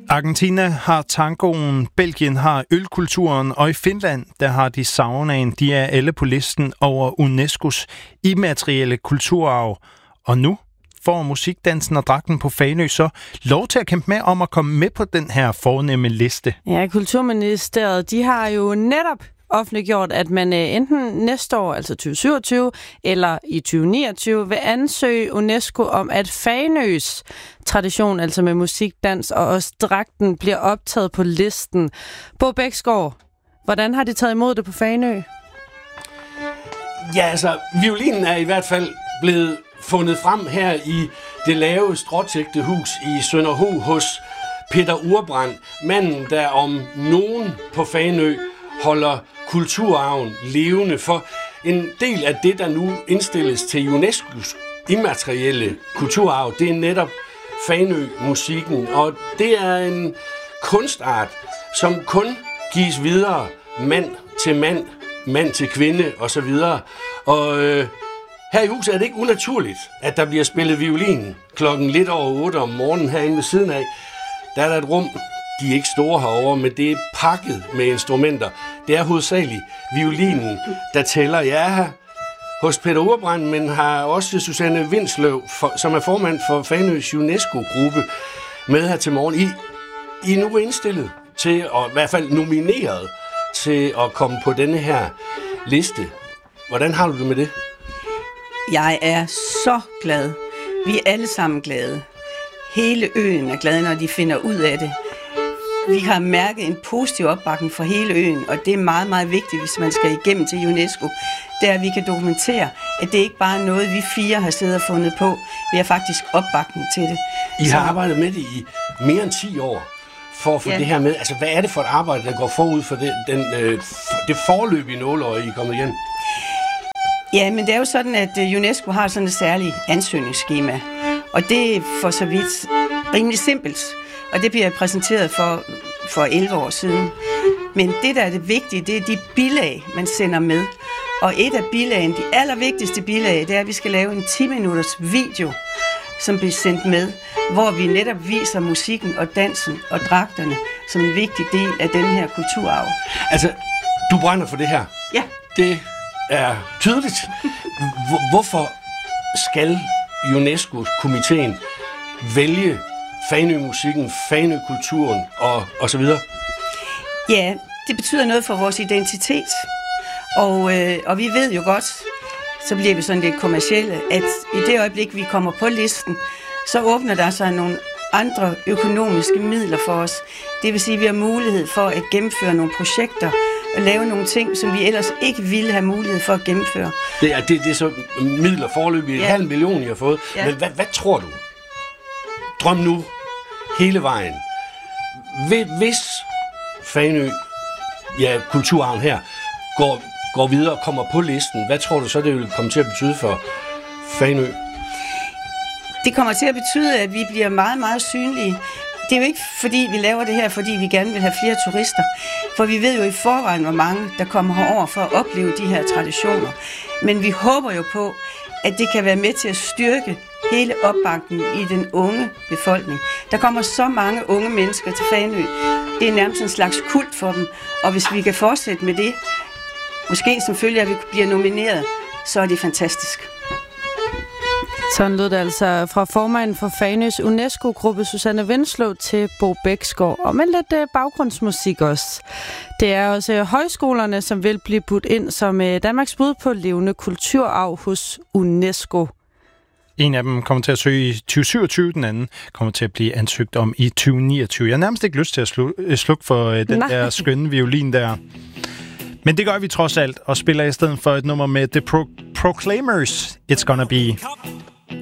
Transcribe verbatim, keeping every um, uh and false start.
Argentina har tangoen, Belgien har ølkulturen, og i Finland der har de saunaen. De er alle på listen over UNESCO's immaterielle kulturarv. Og nu får musikdansen og dragten på Fanø så lov til at kæmpe med om at komme med på den her fornemme liste. Ja, Kulturministeriet, de har jo netop offentliggjort, at man enten næste år, altså tyve syvogtyve, eller i tyve niogtyve, vil ansøge UNESCO om, at Fanøs tradition, altså med musik, dans og også dragten, bliver optaget på listen. Bo Bæksgaard, hvordan har de taget imod det på Fanø? Ja, altså, violinen er i hvert fald blevet fundet frem her i det lave stråtægte hus i Sønderho hos Peter Urbrand, manden, der om nogen på Fanø holder kulturarven levende, for en del af det, der nu indstilles til UNESCO's immaterielle kulturarv, det er netop Fanø-musikken, og det er en kunstart, som kun gives videre mand til mand, mand til kvinde osv. Og øh, her i huset er det ikke unaturligt, at der bliver spillet violin klokken lidt over otte om morgenen herinde ved siden af. Der er der et rum, de er ikke store herovre, men det er pakket med instrumenter. Det er hovedsageligt violinen, der tæller. Jeg er her hos Peter Urbrand, men har også Susanne Vindsløv, for, som er formand for Fanøs UNESCO-gruppe, med her til morgen. I, I er nu indstillet til, og i hvert fald nomineret til at komme på denne her liste. Hvordan har du det med det? Jeg er så glad. Vi er alle sammen glade. Hele øen er glad, når de finder ud af det. Vi har mærket en positiv opbakning for hele øen, og det er meget, meget vigtigt, hvis man skal igennem til UNESCO. Det er, at vi kan dokumentere, at det ikke bare er noget, vi fire har siddet og fundet på. Vi har faktisk opbakning til det. I har Så... arbejdet med det i mere end ti år for at få ja. det her med. Altså, hvad er det for et arbejde, der går forud for det, den, øh, det forløbige nåleår, I er kommet hjem? Ja, men det er jo sådan, at UNESCO har sådan et særligt ansøgningsskema, og det er for så vidt rimelig simpelt. Og det bliver præsenteret for, for elleve år siden. Men det, der er det vigtige, det er de bilag, man sender med. Og et af bilagene, de allervigtigste bilag, det er, at vi skal lave en ti minutters video, som bliver sendt med, hvor vi netop viser musikken og dansen og dragterne som en vigtig del af den her kulturarv. Altså, du brænder for det her? Ja. Det er tydeligt. Hvorfor skal UNESCO-komiteen vælge Fanø-musikken, Fanø-kulturen og, og så videre? Ja, det betyder noget for vores identitet. Og, øh, og vi ved jo godt, så bliver vi sådan lidt kommercielle, at i det øjeblik, vi kommer på listen, så åbner der sig nogle andre økonomiske midler for os. Det vil sige, at vi har mulighed for at gennemføre nogle projekter og lave nogle ting, som vi ellers ikke ville have mulighed for at gennemføre. Det er, det, det er så midler forløbig, ja. en halv million, I har fået. Ja. Men hvad, hvad tror du? Drøm nu hele vejen. Hvis Fanø, ja, kulturarven her, går, går videre og kommer på listen, hvad tror du så, det vil komme til at betyde for Fanø? Det kommer til at betyde, at vi bliver meget, meget synlige. Det er jo ikke, fordi vi laver det her, fordi vi gerne vil have flere turister. For vi ved jo i forvejen, hvor mange, der kommer herover for at opleve de her traditioner. Men vi håber jo på, at det kan være med til at styrke hele opbakningen i den unge befolkning. Der kommer så mange unge mennesker til Fanø. Det er nærmest en slags kult for dem. Og hvis vi kan fortsætte med det, måske som følge af, at vi bliver nomineret, så er det fantastisk. Sådan lød det altså fra formanden for Fanøs UNESCO-gruppe Susanne Vindsløv til Bo Bæksgaard. Og med lidt baggrundsmusik også. Det er også højskolerne, som vil blive budt ind som Danmarks bud på levende kulturarv hos UNESCO. En af dem kommer til at søge i tyve syvogtyve, den anden kommer til at blive ansøgt om i tyve niogtyve. Jeg har nærmest ikke lyst til at slukke for den Nej. der skønne violin der. Men det gør vi trods alt, og spiller i stedet for et nummer med The Pro- Proclaimers, It's Gonna Be.